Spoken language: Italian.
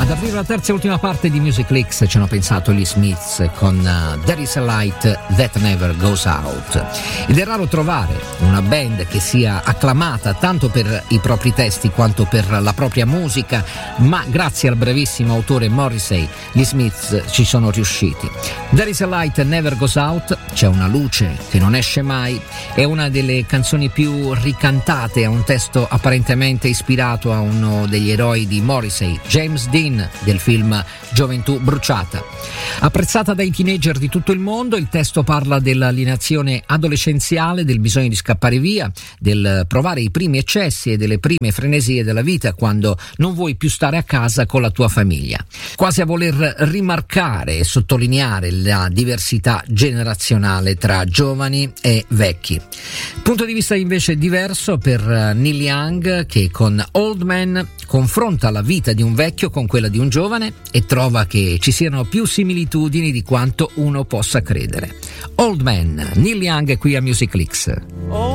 Ad aprire la terza e ultima parte di Music Leaks ci hanno pensato gli Smiths con There is a Light That Never Goes Out. Ed è raro trovare una band che sia acclamata tanto per i propri testi quanto per la propria musica, ma grazie al bravissimo autore Morrissey gli Smiths ci sono riusciti. There is a Light That Never Goes Out, c'è una luce che non esce mai, è una delle canzoni più ricantate, ha un testo apparentemente ispirato a uno degli eroi di Morrissey, James Dean, del film Gioventù bruciata. Apprezzata dai teenager di tutto il mondo, il testo parla dell'alienazione adolescenziale, del bisogno di scappare via, del provare i primi eccessi e delle prime frenesie della vita quando non vuoi più stare a casa con la tua famiglia. Quasi a voler rimarcare e sottolineare la diversità generazionale tra giovani e vecchi. Punto di vista invece diverso per Neil Young, che con Old Man confronta la vita di un vecchio con quella di un giovane e trova che ci siano più similitudini di quanto uno possa credere. Old Man, Neil Young qui a Music Leaks.